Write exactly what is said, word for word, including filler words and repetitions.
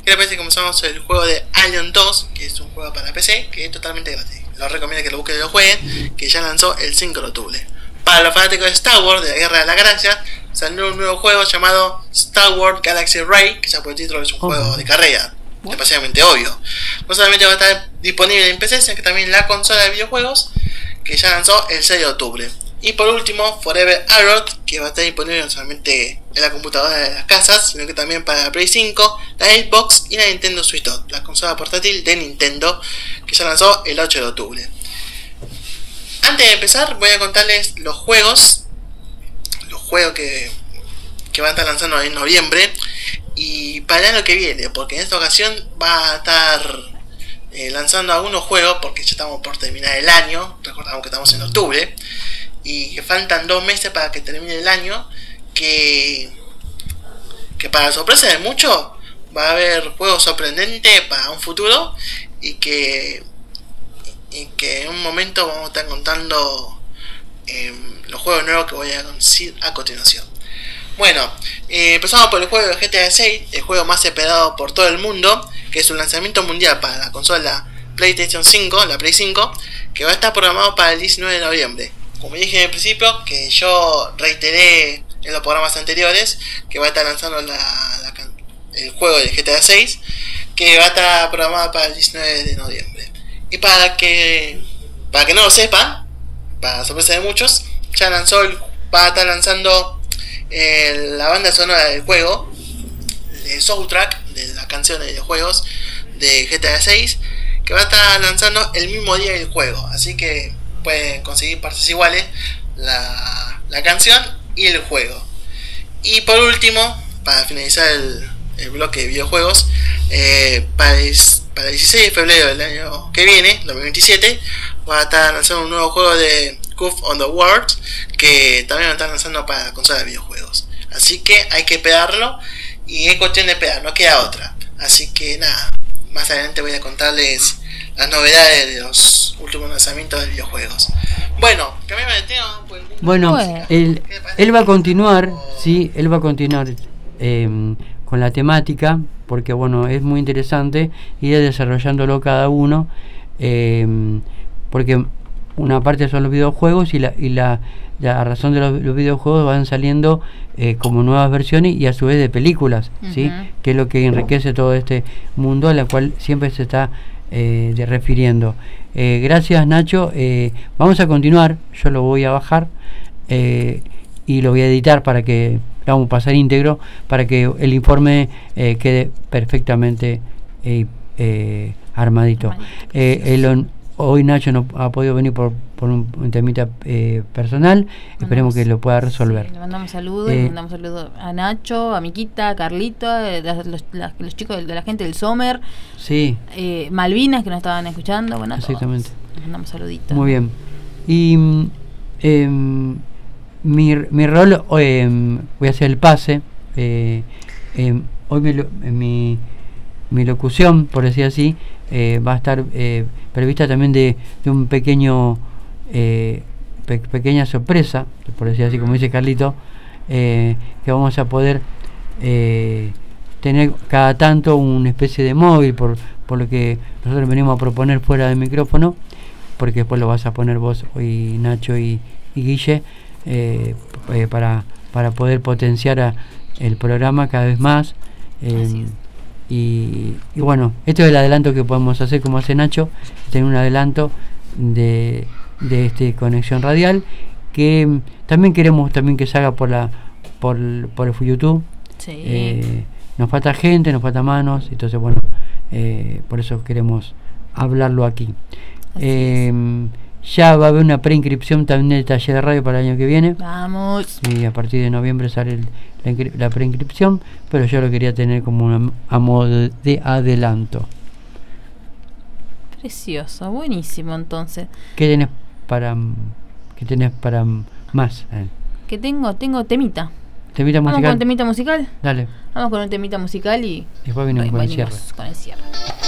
¿Qué les parece que comenzamos el juego de Alien dos? Que es un juego para P C, que es totalmente gratis. Los recomiendo que lo busquen y lo jueguen, que ya lanzó el cinco de octubre. Para los fanáticos de Star Wars, de la Guerra de las Galaxias, salió un nuevo juego llamado Star Wars Galaxy Raid, que ya por el título es un oh. juego de carrera, demasiadamente obvio. No solamente va a estar disponible en P C, sino que también en la consola de videojuegos, que ya lanzó el seis de octubre. Y por último, Forever Alert, que va a estar disponible no solamente en la computadora de las casas, sino que también para la Play cinco, la Xbox y la Nintendo Switch dos, la consola portátil de Nintendo, que ya lanzó el ocho de octubre. Antes de empezar, voy a contarles los juegos, los juegos que, que van a estar lanzando en noviembre y para el año que viene, porque en esta ocasión va a estar eh, lanzando algunos juegos, porque ya estamos por terminar el año, recordamos que estamos en octubre, y que faltan dos meses para que termine el año, que, que para sorpresa de muchos va a haber juegos sorprendentes para un futuro y que, y que en un momento vamos a estar contando eh, los juegos nuevos que voy a decir a continuación. Bueno, eh, empezamos por el juego de G T A seis, el juego más esperado por todo el mundo, que es un lanzamiento mundial para la consola PlayStation cinco, la Play cinco, que va a estar programado para el diecinueve de noviembre. Como dije en el principio, que yo reiteré en los programas anteriores, que va a estar lanzando la, la, el juego de G T A seis, que va a estar programado para el diecinueve de noviembre. Y para que para que no lo sepan, para sorpresa de muchos, ya lanzó el, va a estar lanzando eh, la banda sonora del juego, el soundtrack de las canciones de juegos de G T A seis, que va a estar lanzando el mismo día del juego. Así que pueden conseguir partes iguales la, la canción y el juego. Y por último, para finalizar el, el bloque de videojuegos, eh, para, el, para el dieciséis de febrero del año que viene, dos mil veintisiete, va a estar lanzando un nuevo juego de Cove on the World, que también va a estar lanzando para la consola de videojuegos. Así que hay que esperarlo, y es cuestión de esperar, no queda otra. Así que nada, más adelante voy a contarles las novedades de los últimos lanzamientos de videojuegos. Bueno, cambiamos de tema. Pues, bueno, bueno. Él, él va a continuar, sí, él va a continuar eh, con la temática, porque bueno, es muy interesante ir desarrollándolo cada uno, eh, porque una parte son los videojuegos y la y la, la razón de los, los videojuegos van saliendo eh, como nuevas versiones y a su vez de películas, uh-huh. ¿sí? Que es lo que enriquece todo este mundo, a la cual siempre se está Eh, de refiriendo. Eh, gracias, Nacho. Eh, vamos a continuar. Yo lo voy a bajar eh, y lo voy a editar para que lo vamos a pasar íntegro para que el informe eh, quede perfectamente eh, eh, armadito. Eh, el, hoy Nacho no ha podido venir por, por un, un temita eh, personal. Mandamos, esperemos que lo pueda resolver. Sí, le mandamos saludos, eh, le mandamos saludos a Nacho, a Miquita, a Carlito, eh, los, los, los chicos de, de la gente del Sommer, sí. eh, Malvinas que nos estaban escuchando, bueno, exactamente. Todos. Les mandamos saluditos. Muy bien. Y eh, mi, mi rol, eh, voy a hacer el pase. Eh, eh, hoy mi, mi, mi locución, por decir así, eh, va a estar eh, prevista también de, de un pequeño eh, pe- pequeña sorpresa, por decir así, como dice Carlito, eh, que vamos a poder eh, tener cada tanto una especie de móvil, por, por lo que nosotros venimos a proponer fuera del micrófono, porque después lo vas a poner vos hoy, Nacho y, y Guille, eh, eh, para, para poder potenciar a el programa cada vez más. Eh, y, y bueno, esto es el adelanto que podemos hacer, como hace Nacho, tener un adelanto de, de este Conexión Radial, que también queremos también que se haga por la por, por el YouTube. Sí. Eh, nos falta gente, nos falta manos, entonces bueno, eh, por eso queremos hablarlo aquí. Eh, ya va a haber una preinscripción también del taller de radio para el año que viene. Vamos. Y a partir de noviembre sale el, la, la preinscripción, pero yo lo quería tener como una, a modo de, de adelanto. Precioso, buenísimo. Entonces, ¿qué tenés para qué tenés para más? Eh. Que tengo, tengo temita. ¿Temita musical? ¿Vamos con temita musical? Dale. Vamos con un temita musical y después venimos con el cierre. Con el cierre.